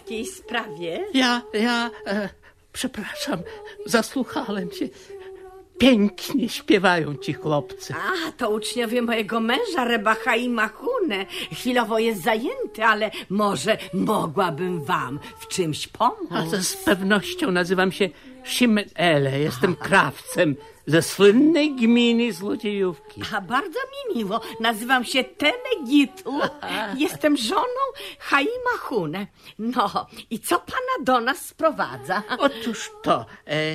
jakiej sprawie? Przepraszam, zasłuchałem się. Pięknie śpiewają ci chłopcy. A, to uczniowie mojego męża, Reba Chaima Hune. Chwilowo jest zajęty, ale może mogłabym wam w czymś pomóc. A to z pewnością nazywam się Shimon Ele. Jestem krawcem ze słynnej gminy Złodziejówki. A bardzo mi miło. Nazywam się Tene Gitl. Jestem żoną Chaima Hune. No, i co pana do nas sprowadza? Otóż to,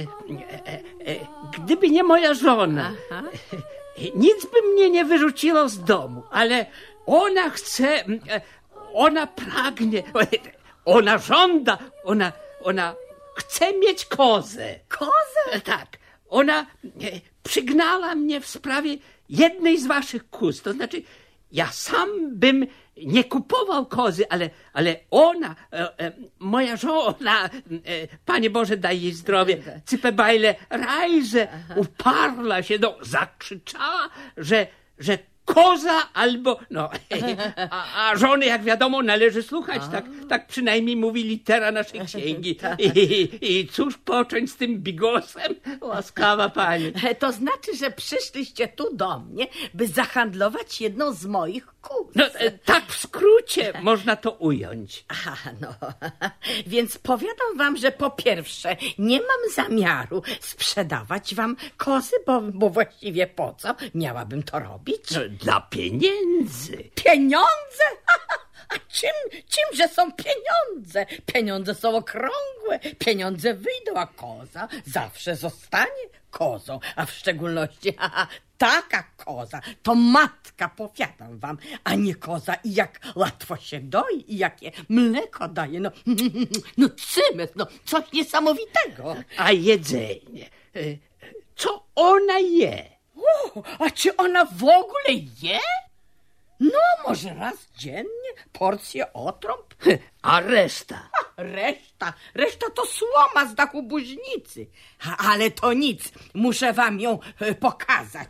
gdyby nie moja żona, nic by mnie nie wyrzuciło z domu, ale ona chce, ona pragnie, ona żąda, ona chce mieć kozę. Kozę? Tak, ona przygnała mnie w sprawie jednej z waszych kóz, to znaczy ja sam bym nie kupował kozy, ale ona, moja żona, Panie Boże, daj jej zdrowie, Cypebajle Rajze, uparła się, zakrzyczała, że koza albo, a żony, jak wiadomo, należy słuchać, tak przynajmniej mówi litera naszej księgi. I cóż począć z tym bigosem, łaskawa pani? To znaczy, że przyszliście tu do mnie, by zahandlować jedną z moich kóz. Tak w skrócie można to ująć. Więc powiadam wam, że po pierwsze nie mam zamiaru sprzedawać wam kozy, bo właściwie po co miałabym to robić? Dla pieniędzy. Pieniądze? A czymże są pieniądze? Pieniądze są okrągłe, pieniądze wyjdą, a koza zawsze zostanie kozą, a w szczególności taka koza to matka, powiadam wam, a nie koza i jak łatwo się doi i jakie mleko daje, cymet, coś niesamowitego. A jedzenie, co ona je? A czy ona w ogóle je? Może raz dziennie porcję otrąb. A reszta? Reszta to słoma z dachu buźnicy. Ale to nic, muszę wam ją pokazać.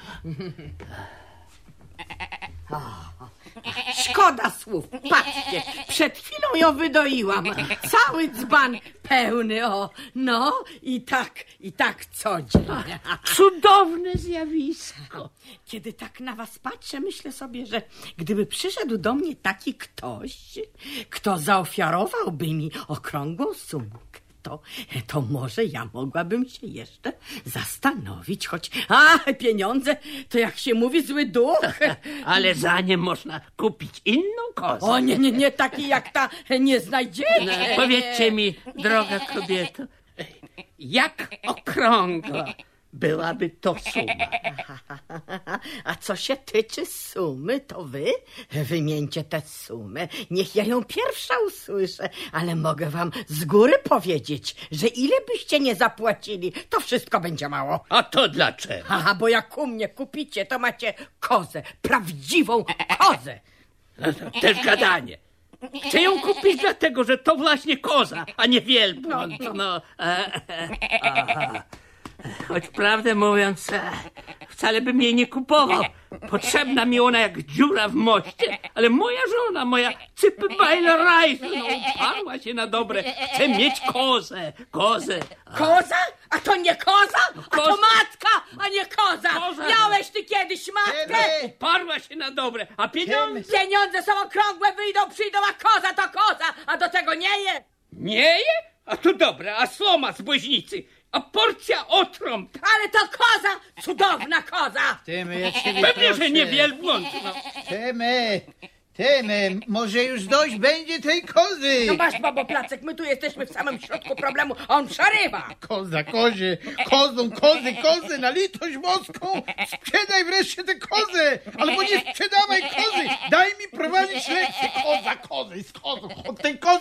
Szkoda słów, patrzcie, przed chwilą ją wydoiłam. Cały dzban pełny, i tak codziennie. Cudowne zjawisko. Kiedy tak na was patrzę, myślę sobie, że gdyby przyszedł do mnie taki ktoś, kto zaofiarowałby mi okrągłą sumkę, to może ja mogłabym się jeszcze zastanowić, choć pieniądze to, jak się mówi, zły duch. Ale za nie można kupić inną kozę. O nie, takiej jak ta nie znajdziecie. Powiedzcie mi, droga kobieto, jak okrągła byłaby to suma? A co się tyczy sumy, to wy wymieńcie tę sumę. Niech ja ją pierwsza usłyszę, ale mogę wam z góry powiedzieć, że ile byście nie zapłacili, to wszystko będzie mało. A to dlaczego? Bo jak u mnie kupicie, to macie kozę, prawdziwą kozę. To też gadanie. Chcę ją kupić dlatego, że to właśnie koza, a nie wielbłąd. Choć prawdę mówiąc, wcale bym jej nie kupował. Potrzebna mi ona jak dziura w moście, ale moja żona, moja Cypebajle Rajze, uparła się na dobre. Chce mieć kozę. Koza? A to nie koza? A to matka, a nie koza. Miałeś ty kiedyś matkę? Uparła się na dobre, a pieniądze? Pieniądze są okrągłe, przyjdą, a koza to koza, a do tego nie je. Nie je? A to dobra, a słoma z Boźnicy? A porcja otrąb. Ale to koza, cudowna koza. Pewnie, że nie wielbłąd. Temy, może już dość będzie tej kozy. Masz, babo Placek, my tu jesteśmy w samym środku problemu, a on przerywa. Koza, kozy, na litość boską. Sprzedaj wreszcie tę kozę, albo nie sprzedawaj kozy. Daj mi prowadzić lekcję. Koza, z kozą, od tej kozy